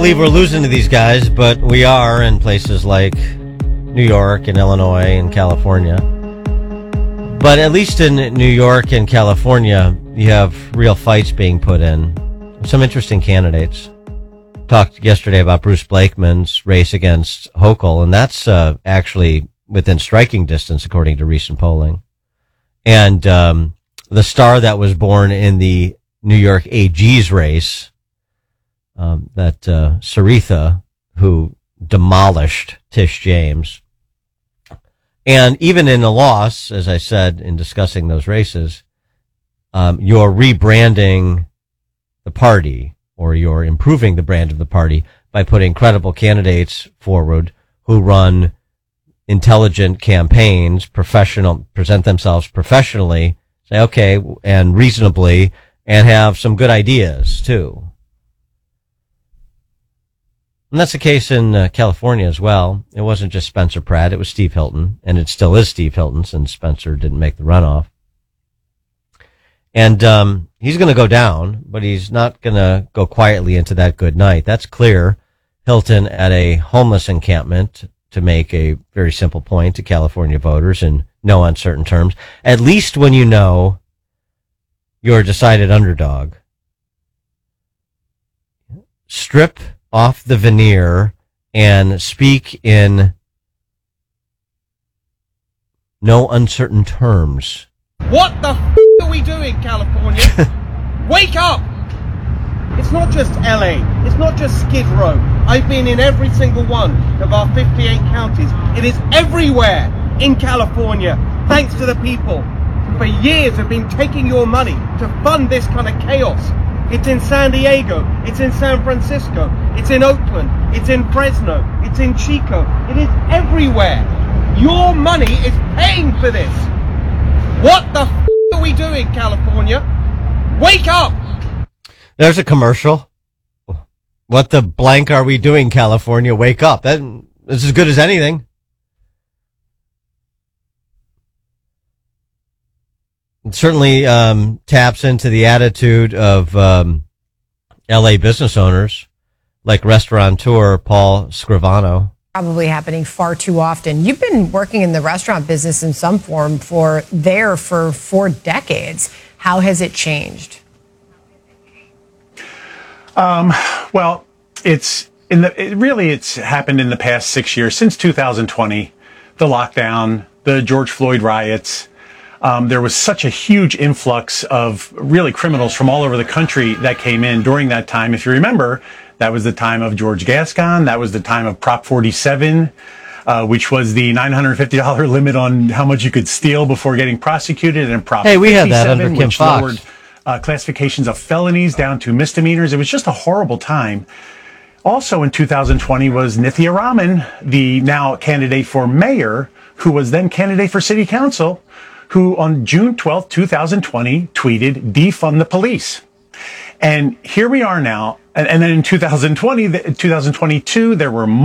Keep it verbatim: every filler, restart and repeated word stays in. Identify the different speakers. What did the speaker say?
Speaker 1: believe we're losing to these guys, but we are in places like New York and Illinois and California. But at least in New York and California, you have real fights being put in. Some interesting candidates. Talked yesterday about Bruce Blakeman's race against Hochul, and that's uh, actually within striking distance, according to recent polling. And um, the star that was born in the New York A G's race, um, that uh, Saritha, who demolished Tish James. And even in a loss, as I said in discussing those races, um, you're rebranding the party, or you're improving the brand of the party by putting credible candidates forward who run intelligent campaigns, professional, present themselves professionally, say, okay, and reasonably, and have some good ideas, too. And that's the case in uh, California as well. It wasn't just Spencer Pratt, it was Steve Hilton, and it still is Steve Hilton since Spencer didn't make the runoff. And um, he's going to go down, but he's not going to go quietly into that good night. That's clear. Hilton at a homeless encampment to make a very simple point to California voters in no uncertain terms. At least when you know you're a decided underdog, strip off the veneer and speak in no uncertain terms.
Speaker 2: What the f*** are we doing, California? Wake up! It's not just L A. It's not just Skid Row. I've been in every single one of our fifty-eight counties. It is everywhere in California, thanks to the people who for years have been taking your money to fund this kind of chaos. It's in San Diego. It's in San Francisco. It's in Oakland. It's in Fresno. It's in Chico. It is everywhere. Your money is paying for this. What the f*** are we doing, California? Wake up!
Speaker 1: There's a commercial. What the blank are we doing, California? Wake up. That, that's as good as anything. It certainly um, taps into the attitude of um, L A business owners, like restaurateur Paul Scrivano.
Speaker 3: Probably happening far too often. You've been working in the restaurant business in some form for there for four decades. How has it changed?
Speaker 4: Um, well, it's in the it really it's happened in the past six years since two thousand twenty, the lockdown, the George Floyd riots. Um, there was such a huge influx of really criminals from all over the country that came in during that time. If you remember, that was the time of George Gascon. That was the time of Prop forty-seven, uh, which was the nine hundred fifty dollars limit on how much you could steal before getting prosecuted. And Prop
Speaker 1: hey, we had that under Kim
Speaker 4: which
Speaker 1: Fox.
Speaker 4: lowered uh, classifications of felonies down to misdemeanors. It was just a horrible time. Also in two thousand twenty was Nithya Raman, the now candidate for mayor, who was then candidate for city council, who on June twelfth, two thousand twenty tweeted, "Defund the police." And here we are now. And, and then in two thousand twenty, two thousand twenty-two, there were more